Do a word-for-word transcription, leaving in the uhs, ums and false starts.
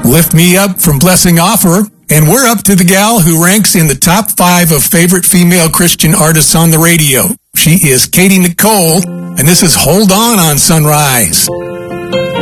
Lift Me Up from Blessing Offer. And we're up to the gal who ranks in the top five of favorite female Christian artists on the radio. She is Katie Nicole, and this is Hold On on Sunrise.